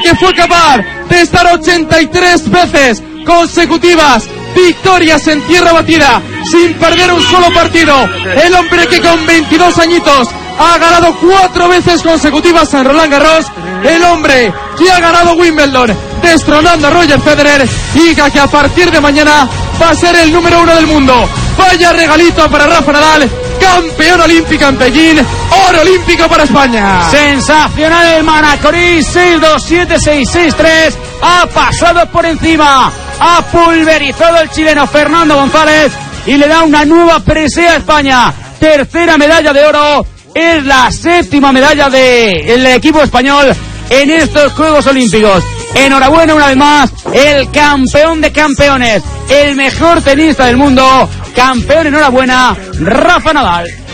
que fue capaz de estar 83 veces consecutivas, victorias en tierra batida, sin perder un solo partido. El hombre que con 22 añitos ha ganado 4 veces consecutivas en Roland Garros. El hombre que ha ganado Wimbledon, destronando a Roger Federer, y que a partir de mañana va a ser el número 1 del mundo. Vaya regalito para Rafa Nadal, campeón olímpico en Pekín, oro olímpico para España. Sensacional el Manacorí, 6-2, 7-6, 6-3, ha pasado por encima, ha pulverizado el chileno Fernando González y le da una nueva presea a España. Tercera medalla de oro, es la 7ª medalla del equipo español en estos Juegos Olímpicos. Enhorabuena una vez más, el campeón de campeones, el mejor tenista del mundo, campeón, enhorabuena, Rafa Nadal.